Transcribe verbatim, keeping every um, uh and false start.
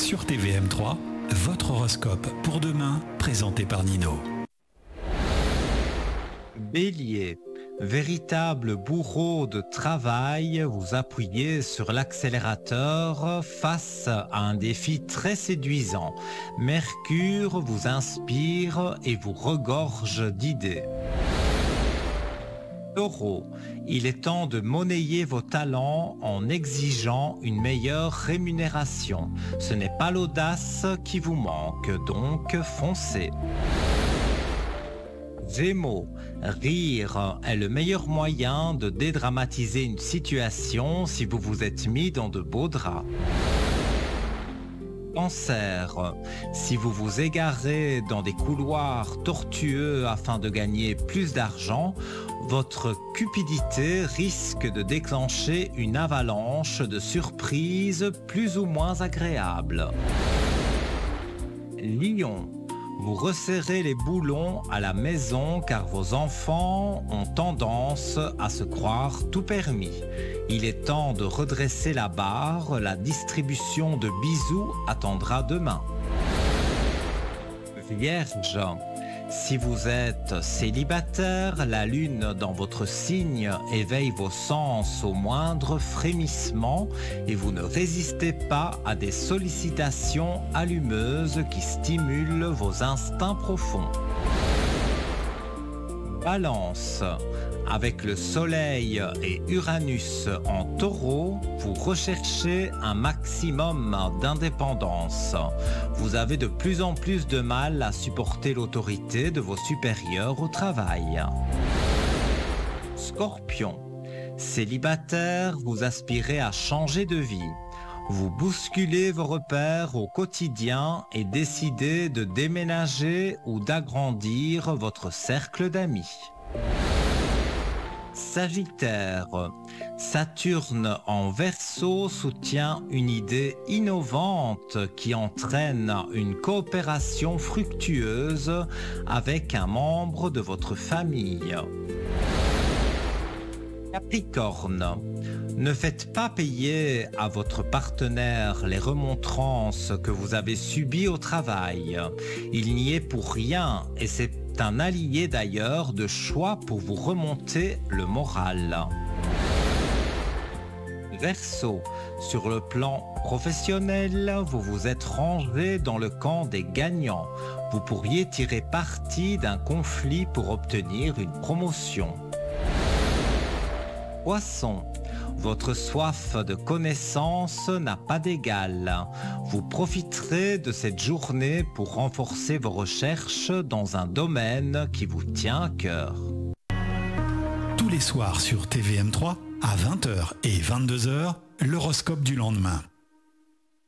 Sur T V M trois, votre horoscope pour demain, présenté par Nino. Bélier, véritable bourreau de travail, vous appuyez sur l'accélérateur face à un défi très séduisant. Mercure vous inspire et vous regorge d'idées. Taureau, il est temps de monnayer vos talents en exigeant une meilleure rémunération. Ce n'est pas l'audace qui vous manque, donc foncez. Gémeaux, rire est le meilleur moyen de dédramatiser une situation si vous vous êtes mis dans de beaux draps. Cancer, si vous vous égarez dans des couloirs tortueux afin de gagner plus d'argent, votre cupidité risque de déclencher une avalanche de surprises plus ou moins agréables. Lion, vous resserrez les boulons à la maison car vos enfants ont tendance à se croire tout permis. Il est temps de redresser la barre, la distribution de bisous attendra demain. Vierge, si vous êtes célibataire, la lune dans votre signe éveille vos sens au moindre frémissement et vous ne résistez pas à des sollicitations allumeuses qui stimulent vos instincts profonds. Balance, avec le Soleil et Uranus en Taureau, vous recherchez un maximum d'indépendance. Vous avez de plus en plus de mal à supporter l'autorité de vos supérieurs au travail. Scorpion, célibataire, vous aspirez à changer de vie. Vous bousculez vos repères au quotidien et décidez de déménager ou d'agrandir votre cercle d'amis. Sagittaire, Saturne en Verseau soutient une idée innovante qui entraîne une coopération fructueuse avec un membre de votre famille. Capricorne, ne faites pas payer à votre partenaire les remontrances que vous avez subies au travail. Il n'y est pour rien et c'est un allié d'ailleurs de choix pour vous remonter le moral. Verseau, sur le plan professionnel, vous vous êtes rangé dans le camp des gagnants. Vous pourriez tirer parti d'un conflit pour obtenir une promotion. Poisson, votre soif de connaissance n'a pas d'égal. Vous profiterez de cette journée pour renforcer vos recherches dans un domaine qui vous tient à cœur. Tous les soirs sur T V M trois, à vingt heures et vingt-deux heures, l'horoscope du lendemain.